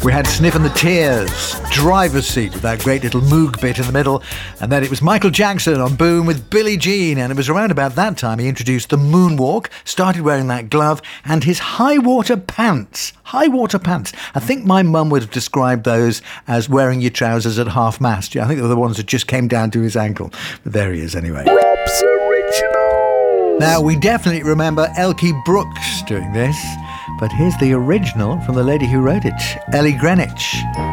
We had Sniff and the Tears, Driver's Seat with that great little Moog bit in the middle, and then it was Michael Jackson on Boom with Billie Jean, and it was around about that time he introduced the moonwalk, started wearing that glove, and his high-water pants. High-water pants. I think my mum would have described those as wearing your trousers at half-mast. I think they were the ones that just came down to his ankle. But there he is anyway. Rob's Original! Now, we definitely remember Elkie Brooks doing this, but here's the original from the lady who wrote it, Ellie Greenwich.